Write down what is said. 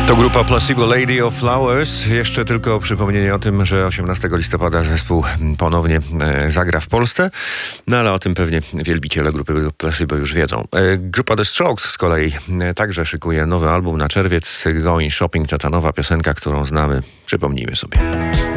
To grupa Placebo Lady of Flowers. Jeszcze tylko przypomnienie o tym, że 18 listopada zespół ponownie zagra w Polsce. No ale o tym pewnie wielbiciele grupy Placebo już wiedzą. Grupa The Strokes z kolei także szykuje nowy album na czerwiec. Going Shopping to ta nowa piosenka, którą znamy. Przypomnijmy sobie.